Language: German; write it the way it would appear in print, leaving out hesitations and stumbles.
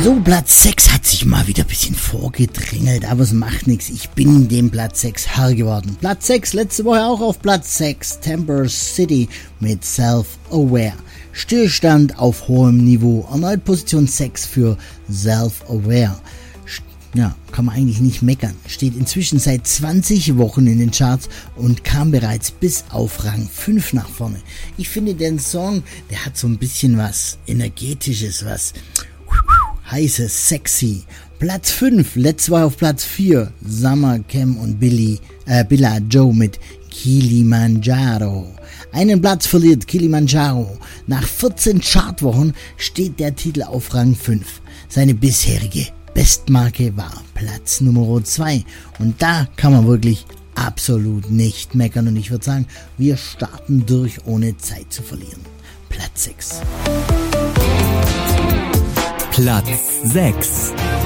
So, Platz 6 hat sich mal wieder ein bisschen vorgedrängelt, aber es macht nichts. Ich bin dem Platz 6 Herr geworden. Platz 6, letzte Woche auch auf Platz 6, Temper City mit Self-Aware. Stillstand auf hohem Niveau. Erneut Position 6 für Self-Aware. Ja, kann man eigentlich nicht meckern. Steht inzwischen seit 20 Wochen in den Charts und kam bereits bis auf Rang 5 nach vorne. Ich finde den Song, der hat so ein bisschen was Energetisches, was heißes, sexy. Platz 5, letztes Mal auf Platz 4, Summer Cam und Billa Joe mit Kilimanjaro. Einen Platz verliert Kilimanjaro. Nach 14 Chartwochen steht der Titel auf Rang 5. Seine bisherige Bestmarke war Platz Nummer 2. Und da kann man wirklich absolut nicht meckern. Und ich würde sagen, wir starten durch, ohne Zeit zu verlieren. Platz 6. Platz 6.